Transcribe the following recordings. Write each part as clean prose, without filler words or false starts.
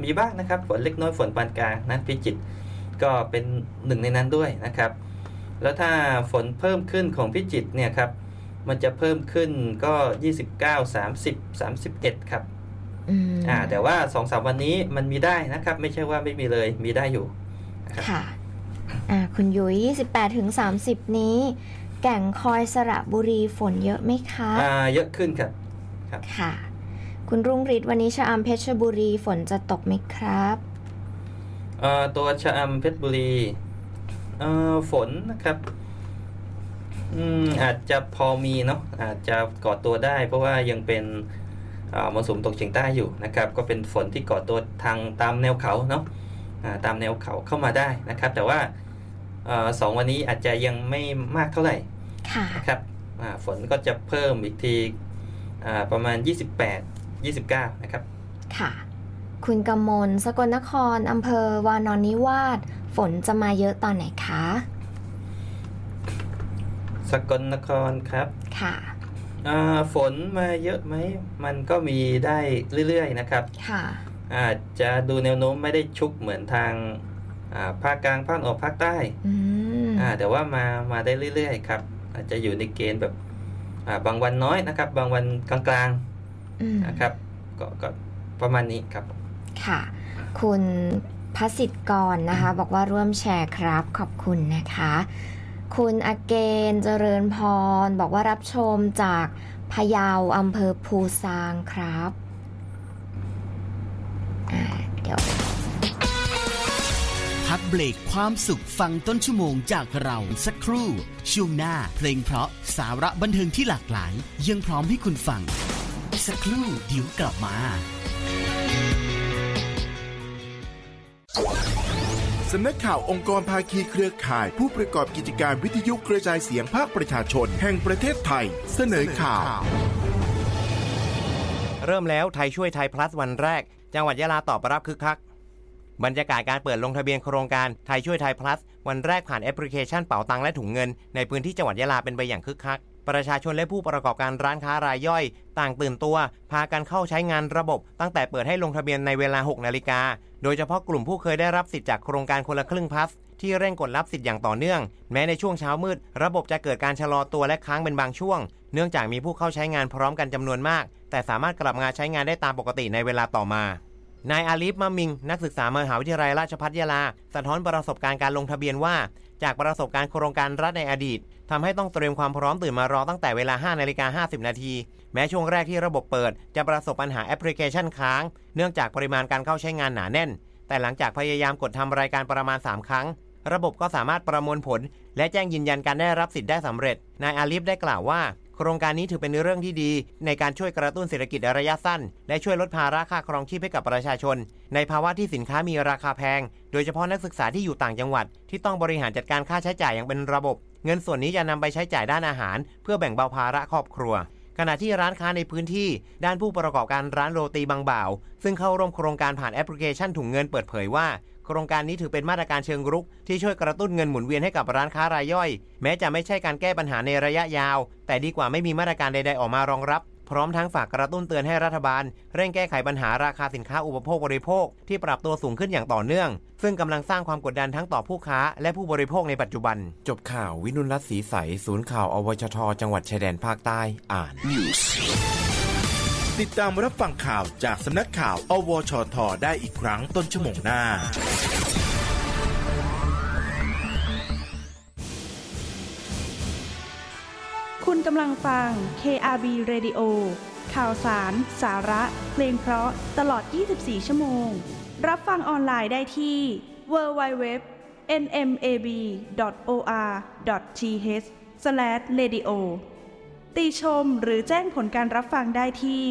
มีบ้างนะครับฝนเล็กน้อยฝนปานกลางนั้นพิจิตรก็เป็นหนึ่งในนั้นด้วยนะครับแล้วถ้าฝนเพิ่มขึ้นของพิจิตรเนี่ยครับมันจะเพิ่มขึ้นก็29 30 31ครับแต่ว่า 2-3 วันนี้มันมีได้นะครับไม่ใช่ว่าไม่มีเลยมีได้อยู่นะครับค่ะคุณยุ้ย28-30นี้แก่งคอยสระบุรีฝนเยอะไหมคะเยอะขึ้นครับค่ะคุณรุ่งฤทธิ์วันนี้ชะอำเพชรบุรีฝนจะตกไหมครับตัวชะอำเพชรบุรีฝนนะครับอาจจะพอมีเนาะอาจจะก่อตัวได้เพราะว่ายังเป็นมรสุมตกเฉียงใต้อยู่นะครับก็เป็นฝนที่ก่อตัวทางตามแนวเขาเนาะตามแนวเขาเข้ามาได้นะครับแต่ว่า2 วันนี้อาจจะยังไม่มากเท่าไหร่นะครับฝนก็จะเพิ่มอีกทีประมาณ28-29นะครับค่ะคุณกมลสกลนครอำเภอวานอนนิวาสฝนจะมาเยอะตอนไหนคะสกลนครครับค่ะฝนมาเยอะไหมมันก็มีได้เรื่อยๆนะครับค่ะอาจจะดูแนวโน้มไม่ได้ชุกเหมือนทางภาคกลางภาคออกภาคใต้แต่ว่ามาได้เรื่อยๆครับอาจจะอยู่ในเกณฑ์แบบบางวันน้อยนะครับบางวันกลางๆนะครับก็ประมาณนี้ครับค่ะคุณพสิทธิ์กรนะคะบอกว่าร่วมแชร์ครับขอบคุณนะคะคุณอเกณฑ์เจริญพรบอกว่ารับชมจากพะเยาอำเภอภูซางครับเดี๋ยวพักเบรกความสุขฟังต้นชั่วโมงจากเราสักครู่ช่วงหน้าเพลงเพราะสาระบันเทิงที่หลากหลายยังพร้อมให้คุณฟังสักครู่เดี๋ยวกลับมาสำนักข่าวองค์กรภาคีเครือข่ายผู้ประกอบกิจการวิทยุกระจายเสียงภาคประชาชนแห่งประเทศไทยเสนอข่าวเริ่มแล้วไทยช่วยไทย plus วันแรกจังหวัดยะลาตอบรับคึกคักบรรยากาศการเปิดลงทะเบียนโครงการไทยช่วยไทย plus วันแรกผ่านแอปพลิเคชันเป๋าตังและถุงเงินในพื้นที่จังหวัดยะลาเป็นไปอย่างคึกคักประชาชนและผู้ประกอบการร้านค้ารายย่อยต่างตื่นตัวพากันเข้าใช้งานระบบตั้งแต่เปิดให้ลงทะเบียนในเวลา 6 นาฬิกาโดยเฉพาะกลุ่มผู้เคยได้รับสิทธิ์จากโครงการคนละครึ่ง plus ที่เร่งกดรับสิทธิ์อย่างต่อเนื่องแม้ในช่วงเช้ามืดระบบจะเกิดการชะลอตัวและค้างเป็นบางช่วงเนื่องจากมีผู้เข้าใช้งานพร้อมกันจำนวนมากแต่สามารถกลับมาใช้งานได้ตามปกติในเวลาต่อมานายอาลีฟมะมิงนักศึกษามหาวิทยาลัยราชภัฏยะลาสะท้อนประสบการณ์การลงทะเบียนว่าจากประสบการณ์โครงการรัฐในอดีตทำให้ต้องเตรียมความพร้อมตื่นมารอตั้งแต่เวลา 5:50 นาทีแม้ช่วงแรกที่ระบบเปิดจะประสบปัญหาแอปพลิเคชันค้างเนื่องจากปริมาณการเข้าใช้งานหนาแน่นแต่หลังจากพยายามกดทำรายการประมาณ3 ครั้งระบบก็สามารถประมวลผลและแจ้งยืนยันการได้รับสิทธิ์ได้สำเร็จนายอาลีฟได้กล่าวว่าโครงการนี้ถือเป็นเรื่องที่ดีในการช่วยกระตุ้นเศรษฐกิจระยะสั้นและช่วยลดภาระค่าครองชีพให้กับประชาชนในภาวะที่สินค้ามีราคาแพงโดยเฉพาะนักศึกษาที่อยู่ต่างจังหวัดที่ต้องบริหารจัดการค่าใช้จ่ายอย่างเป็นระบบเงินส่วนนี้จะนำไปใช้จ่ายด้านอาหารเพื่อแบ่งเบาภาระครอบครัวขณะที่ร้านค้าในพื้นที่ด้านผู้ประกอบการร้านโรตีบางบ่าวซึ่งเข้าร่วมโครงการผ่านแอปพลิเคชันถุงเงินเปิดเผยว่าโครงการนี้ถือเป็นมาตรการเชิงรุกที่ช่วยกระตุ้นเงินหมุนเวียนให้กับร้านค้ารายย่อยแม้จะไม่ใช่การแก้ปัญหาในระยะยาวแต่ดีกว่าไม่มีมาตรการใดๆออกมารองรับพร้อมทั้งฝากกระตุ้นเตือนให้รัฐบาลเร่งแก้ไขปัญหาราคาสินค้าอุปโภคบริโภคที่ปรับตัวสูงขึ้นอย่างต่อเนื่องซึ่งกำลังสร้างความกดดันทั้งต่อผู้ค้าและผู้บริโภคในปัจจุบันจบข่าววินุรัตน์ศรีใสศูนย์ข่าวอวชทจังหวัดชายแดนภาคใต้อ่านติดตามรับฟังข่าวจากสำนักข่าวอวชทได้อีกครั้งต้นชั่วโมงหน้าคุณกำลังฟัง KRB Radio ข่าวสารสาระเพลงเพราะตลอด24ชั่วโมงรับฟังออนไลน์ได้ที่ www.nmab.or.th/radio ติชมหรือแจ้งผลการรับฟังได้ที่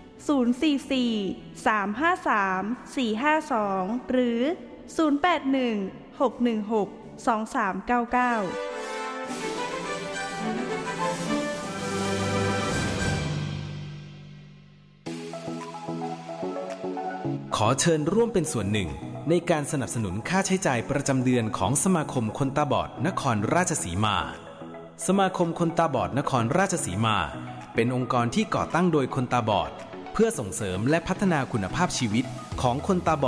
044-353-452หรือ081-616-2399 ขอเชิญร่วมเป็นส่วนหนึ่งในการสนับสนุนค่าใช้จ่ายประจำเดือนของสมาคมคนตาบอดนครราชสีมาสมาคมคนตาบอดนครราชสีมาเป็นองค์กรที่ก่อตั้งโดยคนตาบอดเพื่อส่งเสริมและพัฒนาคุณภาพชีวิตของคนตาบอด